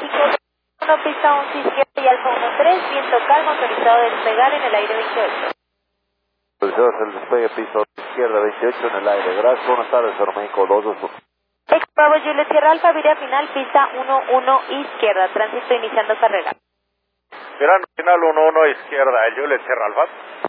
1 pista 11 izquierda y Alfa 13, viento calmo, autorizado a despegar en el aire 28. Autorizado el despegue, piso izquierda 28 en el aire. Gracias, buenas tardes, Aero México 221. Bravo Juliet Sierra Alfa, vía final, pista 11 izquierda, tránsito iniciando carrera. Verano final 11 izquierda, el Juliet Sierra Alfa.